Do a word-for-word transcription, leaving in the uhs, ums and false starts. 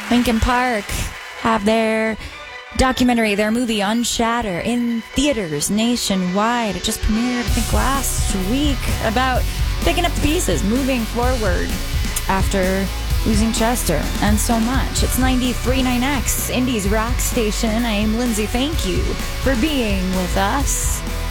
Linkin Park have their documentary, their movie Unshatter, in theaters nationwide. It just premiered, I think, last week, about picking up the pieces, moving forward after losing Chester and so much. It's ninety-three point nine X, Indie's rock station. I am Lindsay. Thank you for being with us.